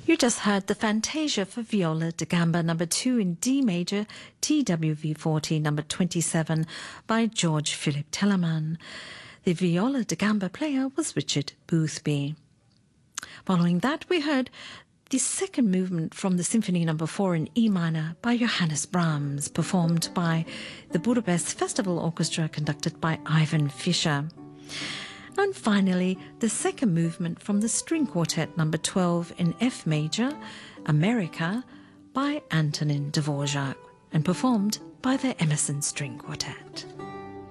You just heard the Fantasia for Viola da Gamba No. 2 in D major, TWV 40 No. 27 by George Philip Telemann. The viola da gamba player was Richard Boothby. Following that, we heard the second movement from the Symphony No. 4 in E minor by Johannes Brahms, performed by the Budapest Festival Orchestra, conducted by Ivan Fischer. And finally, the second movement from the String Quartet No. 12 in F major, America, by Antonin Dvorak, and performed by the Emerson String Quartet.